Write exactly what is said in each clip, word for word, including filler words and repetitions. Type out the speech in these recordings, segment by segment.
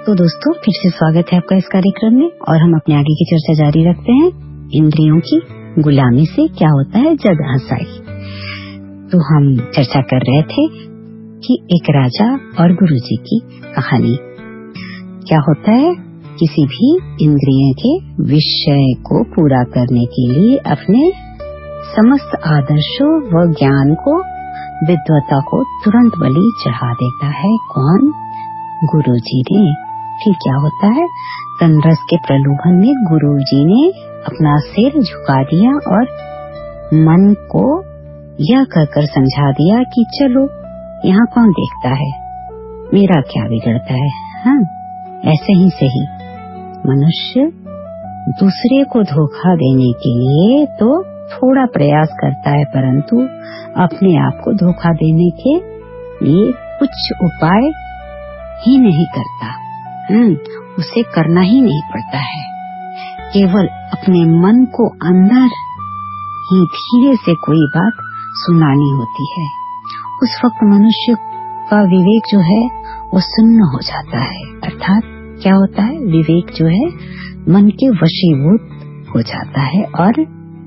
तो दोस्तों फिर से स्वागत है आपका इस कार्यक्रम में और हम अपने आगे की चर्चा जारी रखते हैं। इंद्रियों की गुलामी से क्या होता है जग हंसाई। तो हम चर्चा कर रहे थे कि एक राजा और गुरुजी की कहानी। क्या होता है, किसी भी इंद्रिय के विषय को पूरा करने के लिए अपने समस्त आदर्शों व ज्ञान को, विद्वता को तुरंत बलि चढ़ा देता है। कौन? गुरुजी ने। फिर क्या होता है, तनरस के प्रलोभन में गुरुजी ने अपना सिर झुका दिया और मन को यह कहकर समझा दिया कि चलो यहाँ कौन देखता है, मेरा क्या बिगड़ता है। हाँ, ऐसे ही सही मनुष्य दूसरे को धोखा देने के लिए तो थोड़ा प्रयास करता है, परंतु अपने आप को धोखा देने के लिए कुछ उपाय ही नहीं करता। हम्म, उसे करना ही नहीं पड़ता है। केवल अपने मन को अंदर ही धीरे से कोई बात सुनानी होती है। उस वक्त मनुष्य का विवेक जो है वो शून्य हो जाता है। अर्थात क्या होता है, विवेक जो है मन के वशीभूत हो जाता है और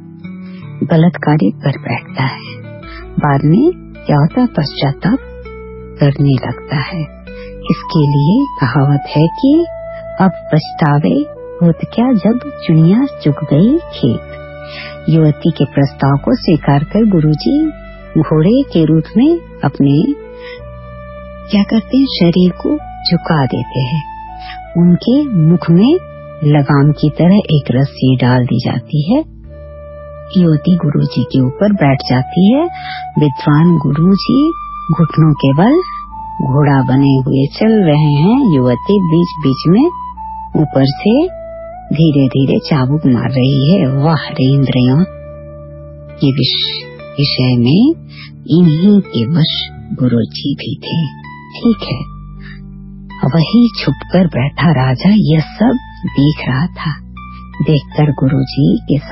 गलत कार्य कर बैठता है। बाद में क्या होता है, पश्चाताप करने लगता है। इसके लिए कहावत है कि अब पछतावे होत क्या जब चुनिया चुग गई खेत। युवती के प्रस्ताव को स्वीकार कर गुरुजी घोड़े के रूप में अपने क्या करते हैं, शरीर को झुका देते हैं। उनके मुख में लगाम की तरह एक रस्सी डाल दी जाती है। युवती गुरुजी के ऊपर बैठ जाती है। विद्वान गुरुजी घुटनों के बल घोड़ा बने हुए चल रहे हैं। युवती बीच बीच में ऊपर से धीरे धीरे चाबुक मार रही है। वाह रे इंद्रियों के विषय में इन्हीं के वश गुरुजी भी थे। ठीक है, वही छुपकर बैठा राजा यह सब देख रहा था। देखकर गुरुजी के